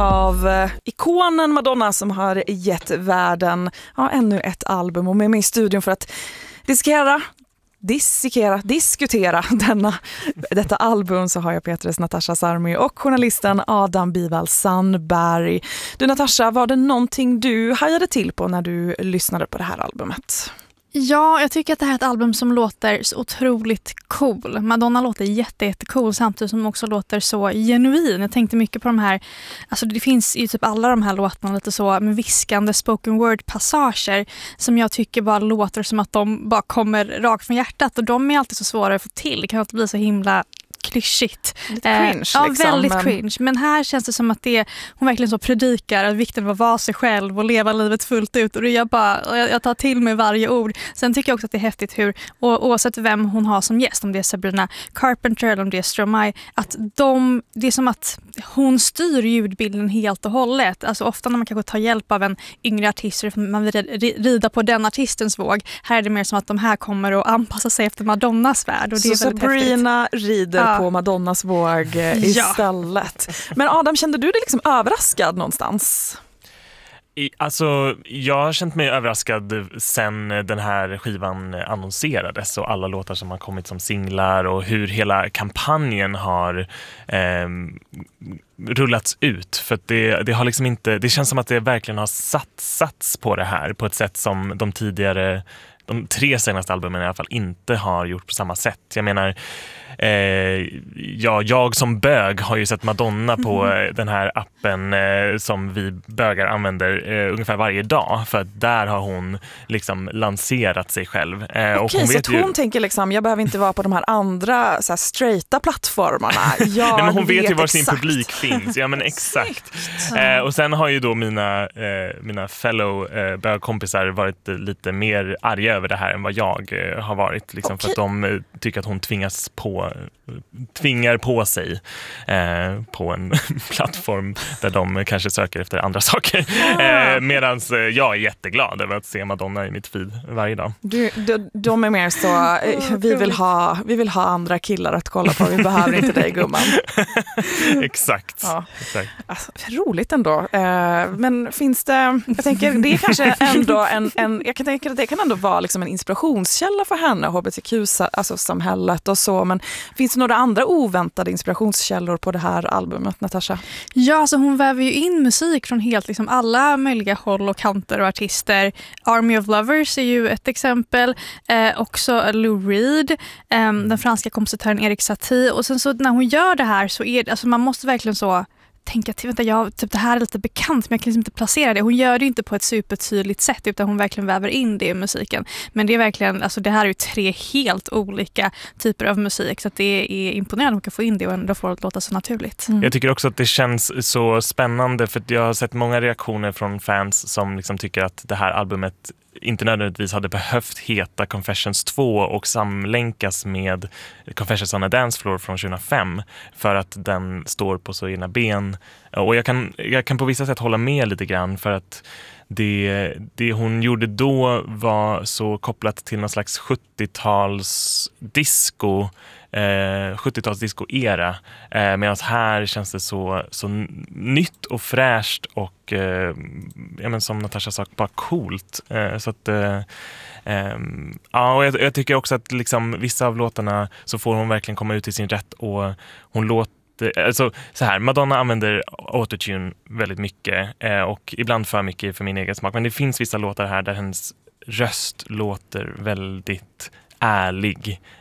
av ikonen Madonna som har gett världen ännu ett album, och med mig i studion för att diskutera detta album så har jag Petres Natasha Sarmi och journalisten Adam Bival Sandberg. Du Natasha, var det någonting du hajade till på när du lyssnade på det här albumet? Ja, jag tycker att det här är ett album som låter så otroligt cool. Madonna låter jättecool samtidigt som också låter så genuin. Jag tänkte mycket på de här, alltså det finns i typ alla de här låtarna lite så med viskande spoken word passager som jag tycker bara låter som att de bara kommer rakt från hjärtat, och de är alltid så svåra att få till. Det kan inte bli så himla klyschigt. Lite cringe, ja, liksom, väldigt cringe. Men här känns det som att hon verkligen så predikar att vikten av att vara sig själv och leva livet fullt ut. Och jag tar till mig varje ord. Sen tycker jag också att det är häftigt hur, oavsett vem hon har som gäst, om det är Sabrina Carpenter eller om det är Stromae, att det är som att hon styr ljudbilden helt och hållet. Alltså ofta när man kanske tar hjälp av en yngre artist, man vill rida på den artistens våg. Här är det mer som att de här kommer att anpassa sig efter Madonnas värld. Och det så är väldigt Sabrina häftigt. rider på Madonnas våg istället. Men Adam, kände du dig liksom överraskad någonstans? Alltså, jag har känt mig överraskad sen den här skivan annonserades och alla låtar som har kommit som singlar och hur hela kampanjen har rullats ut. För att det har liksom inte, det känns som att det verkligen har satsats på det här på ett sätt som de 3 senaste albumen i alla fall inte har gjort på samma sätt. Jag menar, jag som bög har ju sett Madonna på den här appen som vi bögar använder ungefär varje dag, för att där har hon liksom lanserat sig själv. Okej, och så att hon tänker liksom, jag behöver inte vara på de här andra så här straighta plattformarna. Nej, men hon vet ju var sin publik finns. Ja, men exakt. Och sen har ju då mina fellow bögkompisar varit lite mer arga över det här än vad jag har varit. Liksom, för att de tycker att hon tvingar på sig på en plattform där de kanske söker efter andra saker. Medan jag är jätteglad över att se Madonna i mitt feed varje dag. De är mer så, vi vill ha andra killar att kolla på, vi behöver inte dig, gumman. Exakt. Ja. Exakt. Alltså, roligt ändå. Men finns det, jag tänker, det är kanske ändå jag kan tänka att det kan ändå vara liksom en inspirationskälla för henne, HBTQ-samhället och så, men finns det några andra oväntade inspirationskällor på det här albumet, Natasha? Ja, alltså hon väver ju in musik från helt liksom alla möjliga håll och kanter och artister. Army of Lovers är ju ett exempel. Också Lou Reed, den franska kompositören Erik Satie. Och sen så när hon gör det här så är det, alltså man måste verkligen så tänka till, det här är lite bekant, men jag kan liksom inte placera det. Hon gör det inte på ett supertydligt sätt, utan hon verkligen väver in det i musiken. Men det är verkligen, alltså det här är ju 3 helt olika typer av musik, så att det är imponerande att hon kan få in det och ändå få det att låta så naturligt. Jag tycker också att det känns så spännande, för jag har sett många reaktioner från fans som liksom tycker att det här albumet inte nödvändigtvis hade behövt heta Confessions 2 och samlänkas med Confessions on a Dance Floor från 2005, för att den står på så egna ben. Och jag kan på vissa sätt hålla med lite grann, för att det hon gjorde då var så kopplat till någon slags 70-tals disco 70-tals disco-era, medan här känns det så nytt och fräscht och som Natasha sa, bara coolt. Så att och jag tycker också att liksom, vissa av låtarna så får hon verkligen komma ut i sin rätt, och hon låter, alltså så här, Madonna använder autotune väldigt mycket och ibland för mycket för min egen smak, men det finns vissa låtar här där hennes röst låter väldigt ärlig